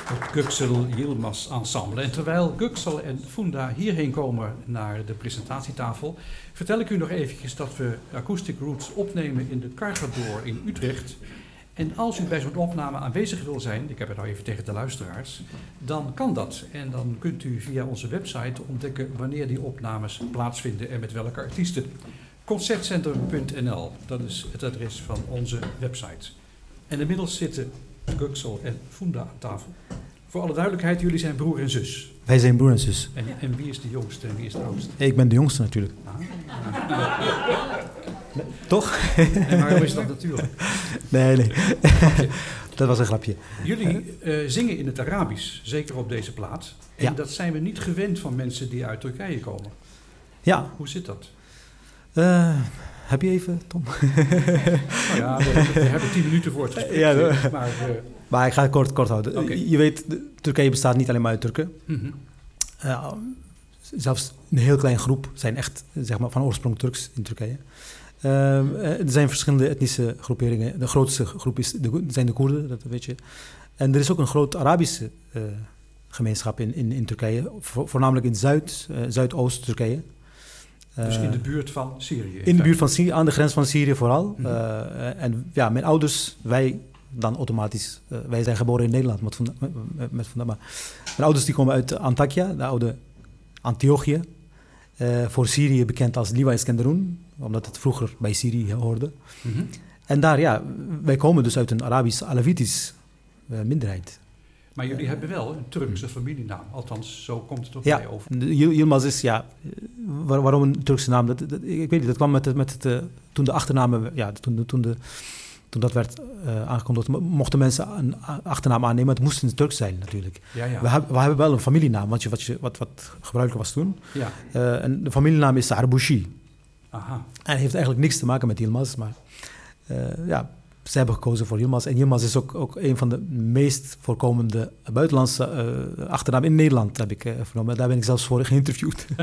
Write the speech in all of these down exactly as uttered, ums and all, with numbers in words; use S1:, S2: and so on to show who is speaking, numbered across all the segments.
S1: Het Göksel Yilmaz Ensemble. En terwijl Göksel en Funda hierheen komen naar de presentatietafel, vertel ik u nog eventjes dat we Acoustic Roots opnemen in de Cargador in Utrecht. En als u bij zo'n opname aanwezig wil zijn, ik heb het nou even tegen de luisteraars, dan kan dat. En dan kunt u via onze website ontdekken wanneer die opnames plaatsvinden en met welke artiesten. concertcentrum punt n l, dat is het adres van onze website. En inmiddels zitten Göksel en Funda aan tafel. Voor alle duidelijkheid, jullie zijn broer en zus.
S2: Wij zijn broer en zus.
S1: En, en wie is de jongste en wie is de oudste?
S2: Ik ben de jongste natuurlijk.
S1: Ah.
S2: Toch?
S1: En waarom is dat natuurlijk?
S2: Nee, nee. Dat was een grapje.
S1: Jullie uh, zingen in het Arabisch, zeker op deze plaat. En
S2: Ja.
S1: dat zijn we niet gewend van mensen die uit Turkije komen.
S2: Ja.
S1: Hoe zit dat?
S2: Uh, heb je even, Tom?
S1: Nou ja, we, we hebben tien minuten voor het gesprek.
S2: Ja, dat...
S1: maar, uh...
S2: maar ik ga het kort, kort houden.
S1: Okay.
S2: Je weet, Turkije bestaat niet alleen maar uit Turken.
S1: Mm-hmm.
S2: Uh, zelfs een heel kleine groep zijn echt zeg maar, van oorsprong Turks in Turkije. Uh, er zijn verschillende etnische groeperingen. De grootste groep is de, zijn de Koerden, dat weet je. En er is ook een groot Arabische uh, gemeenschap in, in, in Turkije. Vo, voornamelijk in Zuid, uh, Zuidoost-Turkije.
S1: Dus in de buurt van Syrië? In,
S2: in de buurt van Syrië, aan de grens van Syrië vooral.
S1: Mm-hmm.
S2: Uh, en ja, mijn ouders, wij dan automatisch... Uh, wij zijn geboren in Nederland, met, met, met, met, maar mijn ouders die komen uit Antakya, de oude Antiochië. Uh, voor Syrië bekend als Liwa Iskenderun, omdat het vroeger bij Syrië hoorde.
S1: Mm-hmm. En
S2: daar, ja, wij komen dus uit een Arabisch-Alawitisch uh, minderheid.
S1: Maar jullie uh, hebben wel een Turkse familienaam, althans zo komt het op
S2: ja,
S1: mij over.
S2: Yilmaz is, ja, waar, waarom een Turkse naam? Dat, dat, ik weet niet, dat kwam met, met het, uh, toen de achternamen, ja, toen, toen, de, toen dat werd uh, aangekondigd, mochten mensen een achternaam aannemen, het moest in het Turks zijn natuurlijk.
S1: Ja, ja.
S2: We, hebben, we hebben wel een familienaam, wat, je, wat, je, wat, wat gebruikelijk was toen.
S1: Ja.
S2: Uh, en de familienaam is Arbushi.
S1: Aha.
S2: En heeft eigenlijk niks te maken met Yilmaz, maar uh, ja, ze hebben gekozen voor Yilmaz. En Yilmaz is ook, ook een van de meest voorkomende buitenlandse uh, achternaam in Nederland, heb ik uh, vernomen. Daar ben ik zelfs voor geïnterviewd.
S1: Dat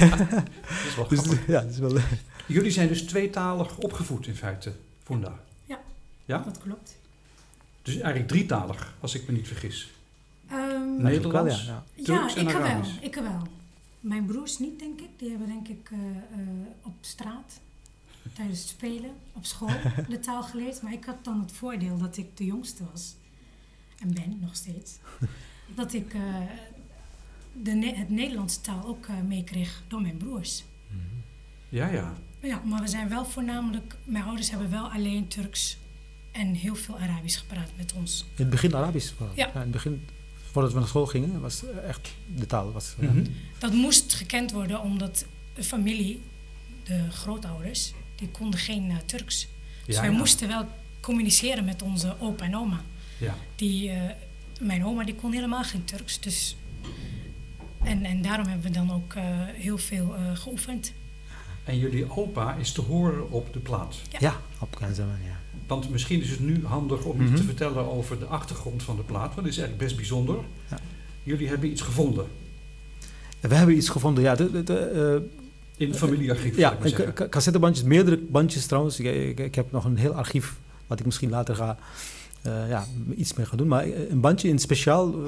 S1: is wel
S2: dus,
S1: grappig.
S2: ja, dat is wel...
S1: Jullie zijn dus tweetalig opgevoed in feite, Funda?
S3: Ja,
S1: ja,
S3: dat klopt.
S1: Dus eigenlijk drietalig, als ik me niet vergis.
S3: Um,
S1: Nederlands,
S3: wel, ja.
S1: Turks
S3: ja,
S1: en
S3: ik
S1: Arabisch.
S3: wel, ik wel. Mijn broers niet, denk ik. Die hebben denk ik uh, uh, op straat, tijdens het spelen, op school de taal geleerd. Maar ik had dan het voordeel dat ik de jongste was. En ben nog steeds. Dat ik uh, de ne- het Nederlandse taal ook uh, meekreeg door mijn broers.
S1: Ja, ja.
S3: Ja, maar we zijn wel voornamelijk... Mijn ouders hebben wel alleen Turks en heel veel Arabisch gepraat met ons.
S2: In het begin Arabisch vooral.
S3: Ja.
S2: ja. In het begin, voordat we naar school gingen, was echt de taal. Was,
S1: Mm-hmm.
S2: ja.
S3: Dat moest gekend worden omdat de familie, de grootouders, die konden geen uh, Turks. Dus
S1: ja,
S3: wij
S1: ja.
S3: moesten wel communiceren met onze opa en oma.
S1: Ja.
S3: Die, uh, mijn oma die kon helemaal geen Turks. Dus, en, en daarom hebben we dan ook uh, heel veel uh, geoefend.
S1: En jullie opa is te horen op de plaat.
S3: Ja,
S2: ja op Kanzaman, ja.
S1: Want misschien is het nu handig om
S2: mm-hmm.
S1: iets te vertellen over de achtergrond van de plaat. Want dat is eigenlijk best bijzonder.
S2: Ja.
S1: Jullie hebben iets gevonden.
S2: We hebben iets gevonden, ja. De, de, de, uh,
S1: in het familiearchief.
S2: Ja, k- k- cassettebandjes, meerdere bandjes trouwens. Ik, ik, ik heb nog een heel archief, wat ik misschien later ga, uh, ja, iets mee gaan doen. Maar een bandje in speciaal uh,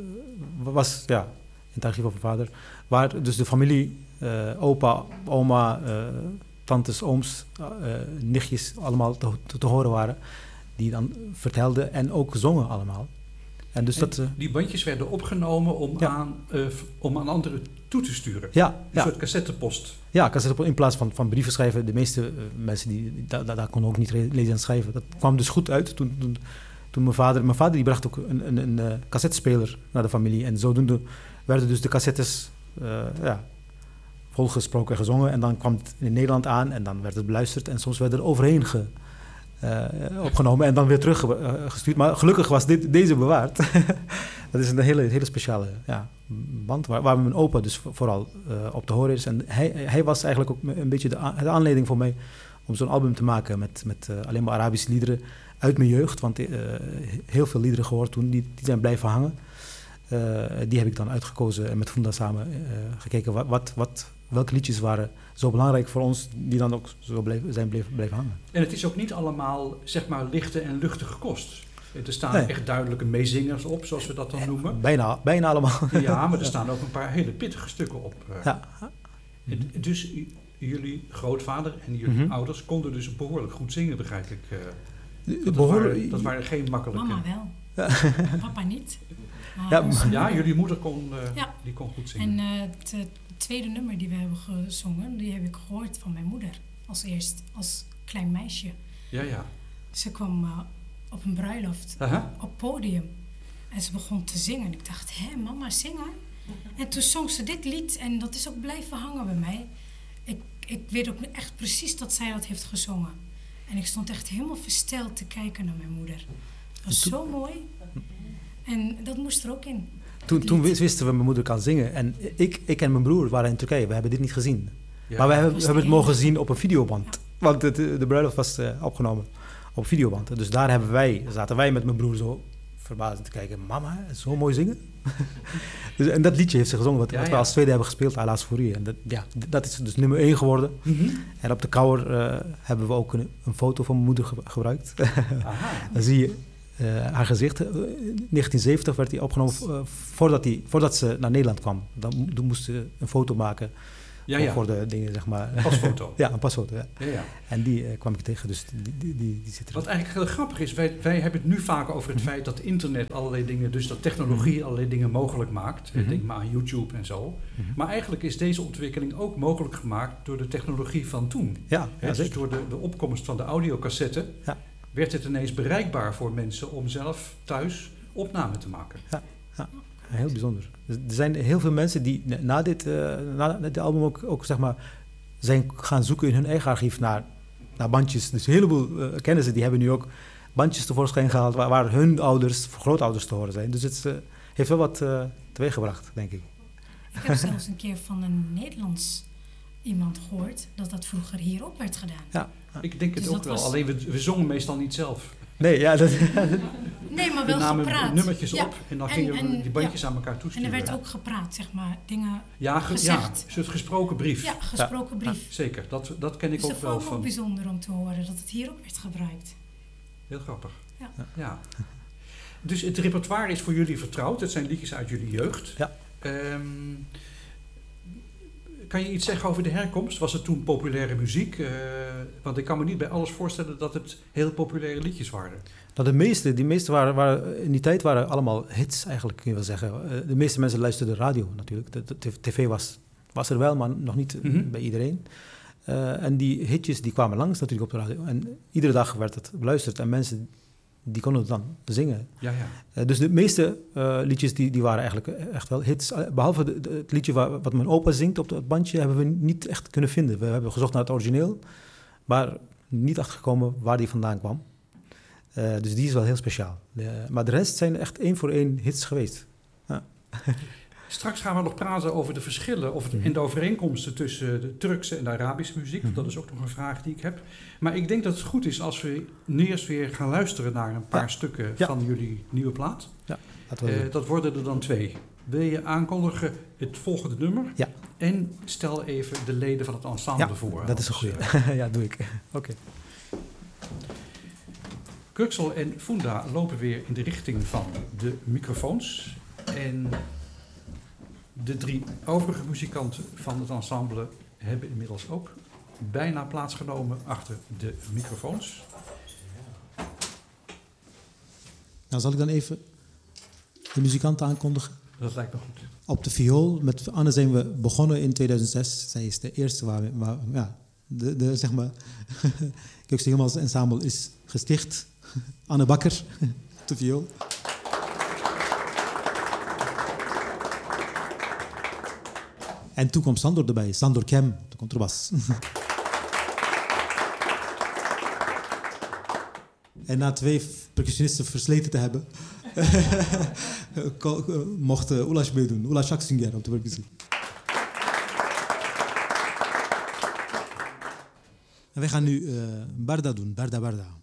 S2: was, ja, in het archief van mijn vader, waar dus de familie, uh, opa, oma, uh, tantes, ooms, uh, nichtjes allemaal te, te, te horen waren, die dan vertelden en ook zongen allemaal. En dus
S1: en
S2: dat, uh,
S1: die bandjes werden opgenomen om,
S2: ja.
S1: aan, uh, om aan anderen toe te sturen.
S2: Ja,
S1: een
S2: ja.
S1: soort cassettepost.
S2: Ja, cassettepost in plaats van, van brieven schrijven. De meeste uh, mensen die, die daar, daar konden ook niet re- lezen en schrijven. Dat kwam dus goed uit toen, toen, toen mijn vader... Mijn vader die bracht ook een, een, een, een cassettespeler naar de familie. En zodoende werden dus de cassettes uh, ja, volgesproken en gezongen. En dan kwam het in Nederland aan en dan werd het beluisterd. En soms werd er overheen ge, uh, opgenomen en dan weer teruggestuurd. Maar gelukkig was dit, deze bewaard. Dat is een hele, hele speciale ja, band waar, waar mijn opa dus vooral uh, op te horen is. En hij, hij was eigenlijk ook een beetje de, a- de aanleiding voor mij om zo'n album te maken met, met uh, alleen maar Arabische liederen uit mijn jeugd. Want uh, heel veel liederen gehoord toen, die, die zijn blijven hangen. Uh, die heb ik dan uitgekozen en met Funda samen uh, gekeken wat, wat, wat, welke liedjes waren zo belangrijk voor ons, die dan ook zo bleef, zijn bleef, blijven hangen.
S1: En het is ook niet allemaal, zeg maar, lichte en luchtige kost. Er staan
S2: Nee.
S1: echt duidelijke meezingers op, zoals we dat dan noemen.
S2: Bijna, bijna allemaal.
S1: Ja, maar er staan ook een paar hele pittige stukken op. Uh.
S2: Ja.
S1: En dus j- jullie grootvader en jullie
S2: Mhm.
S1: ouders konden dus behoorlijk goed zingen, begrijp ik. Uh, dat,
S2: Behoorlijk-
S1: waren, dat waren geen makkelijke...
S3: Mama wel. Papa niet. Maar
S2: Ja,
S3: onze
S1: Ja,
S3: moeder-
S1: jullie moeder kon, uh,
S3: Ja.
S1: die kon goed zingen.
S3: En uh, het uh, tweede nummer die we hebben gezongen, die heb ik gehoord van mijn moeder. Als eerst, als klein meisje.
S1: Ja, ja.
S3: Ze kwam uh, op een bruiloft,
S1: Aha.
S3: op podium. En ze begon te zingen. En ik dacht, hé mama, zingen? En toen zong ze dit lied en dat is ook blijven hangen bij mij. Ik, ik weet ook echt precies dat zij dat heeft gezongen. En ik stond echt helemaal versteld te kijken naar mijn moeder. Het was zo mooi. En dat moest er ook in.
S2: Toen,
S3: Het
S2: toen
S3: lied.
S2: wisten we, mijn moeder kan zingen. En ik, ik en mijn broer waren in Turkije. We hebben dit niet gezien.
S1: Ja.
S2: Maar we hebben,
S3: was
S2: we hebben
S3: de
S2: het mogen
S3: enige.
S2: zien op een videoband. Want het, de bruiloft was uh, opgenomen op videoband. Dus daar hebben wij, zaten wij met mijn broer zo verbazend te kijken. Mama, zo mooi zingen. dus, en dat liedje heeft ze gezongen, wat,
S1: Ja,
S2: wat we
S1: ja.
S2: als tweede hebben gespeeld, Alaas Fourie. En dat, ja, dat is dus nummer één geworden.
S1: Mhm.
S2: En op de cover uh, hebben we ook een, een foto van mijn moeder ge- gebruikt.
S1: Aha.
S2: Dan zie je uh, haar gezicht. Uh, in negentien zeventig werd die opgenomen uh, voordat, die, voordat ze naar Nederland kwam. Dan, dan moest ze een foto maken
S1: Ja,
S2: voor,
S1: ja.
S2: voor de dingen, zeg maar.
S1: Pasfoto.
S2: Ja, een pasfoto, ja.
S1: Ja, ja.
S2: En die uh, kwam ik tegen, dus die, die, die, die zit er.
S1: Wat eigenlijk heel grappig is, wij, wij hebben het nu vaak over het feit dat internet allerlei dingen, dus dat technologie allerlei dingen mogelijk maakt.
S2: Mhm.
S1: Denk maar aan YouTube en zo.
S2: Mhm.
S1: Maar eigenlijk is deze ontwikkeling ook mogelijk gemaakt door de technologie van toen.
S2: Ja,
S1: Hè,
S2: ja
S1: dus
S2: zeker.
S1: door de, de opkomst van de audiocassette
S2: Ja.
S1: werd het ineens bereikbaar voor mensen om zelf thuis opname te maken.
S2: Heel bijzonder. Dus er zijn heel veel mensen die na- na dit, uh, na dit album ook, ook zeg maar, zijn gaan zoeken in hun eigen archief naar, naar bandjes. Dus een heleboel uh, kennissen die hebben nu ook bandjes tevoorschijn gehaald waar, waar hun ouders, grootouders te horen zijn. Dus het uh, heeft wel wat uh, teweeggebracht, denk ik.
S3: Ik heb zelfs een keer van een Nederlands iemand gehoord dat dat vroeger hier ook werd gedaan.
S2: Ja.
S1: Ik denk het
S3: Dus
S1: ook
S3: dat
S1: wel,
S3: was-
S1: alleen we, we zongen meestal niet zelf.
S2: Nee, ja, dat,
S3: Nee, maar
S1: We
S3: wel
S1: namen
S3: gepraat.
S1: nummertjes
S3: Ja.
S1: op en dan
S3: En-
S1: gingen we
S3: en-
S1: die bandjes aan elkaar
S3: En
S1: toesturen.
S3: er werd ook gepraat, zeg maar, dingen,
S1: ja, ge- ja,
S3: gezegd.
S1: een soort gesproken brief.
S3: ja, gesproken brief.
S1: Zeker, dat, dat ken ik
S3: Dus
S1: ook
S3: dat
S1: wel
S3: vond ik ook
S1: van.
S3: bijzonder om te horen, dat het hier ook werd gebruikt.
S1: Heel grappig.
S3: Ja.
S1: Ja. Dus het repertoire is voor jullie vertrouwd. Het zijn liedjes uit jullie jeugd.
S2: Ja.
S1: Ehm, kan je iets zeggen over de herkomst? Was het toen populaire muziek? Uh, want ik kan me niet bij alles voorstellen dat het heel populaire liedjes waren.
S2: nou, de meeste, die meeste waren, waren, in die tijd waren allemaal hits eigenlijk, kun je wel zeggen. Uh, de meeste mensen luisterden radio natuurlijk. De, de tv was, was er wel, maar nog niet
S1: Mhm.
S2: bij iedereen. Uh, en die hitjes die kwamen langs natuurlijk op de radio. En iedere dag werd het beluisterd en mensen die konden het dan zingen.
S1: Ja, ja.
S2: Uh, dus de meeste uh, liedjes die, die waren eigenlijk echt wel hits. Uh, behalve de, de, het liedje waar, wat mijn opa zingt op het bandje hebben we niet echt kunnen vinden. We hebben gezocht naar het origineel, maar niet achtergekomen waar die vandaan kwam. Uh, dus die is wel heel speciaal. Uh, maar de rest zijn echt één voor één hits geweest. Ja.
S1: Straks gaan we nog praten over de verschillen of de,
S2: Mhm.
S1: en de overeenkomsten tussen de Turkse en de Arabische muziek.
S2: Mhm.
S1: Dat is ook nog een vraag die ik heb. Maar ik denk dat het goed is als we nu eerst weer gaan luisteren naar een paar
S2: Ja.
S1: stukken
S2: Ja.
S1: van jullie nieuwe plaat.
S2: Laten we
S1: Uh,
S2: doen.
S1: dat worden er dan twee. Wil je aankondigen het volgende nummer?
S2: Ja.
S1: En stel even de leden van het ensemble
S2: Ja,
S1: voor.
S2: dat is een
S1: Anders,
S2: goeie.
S1: uh,
S2: ja, doe ik. Oké. Okay.
S1: Göksel en Funda lopen weer in de richting van de microfoons. En de drie overige muzikanten van het ensemble hebben inmiddels ook bijna plaatsgenomen achter de microfoons.
S4: Nou, zal ik dan even de muzikanten aankondigen?
S1: Dat lijkt me goed.
S4: Op de viool, met Anne zijn we begonnen in tweeduizend zes. Zij is de eerste waar, we, waar ja, de, de, zeg maar, Göksel Yilmaz Ensemble is gesticht. Anne Bakker op de viool. En toen kwam Sandor erbij, Sandor Kem, de contrabas. En na twee percussionisten versleten te hebben, mocht uh, Ulaş meedoen. Ulaş Aksunger op de percussie. En wij gaan nu uh, Barda doen, Barda Barda.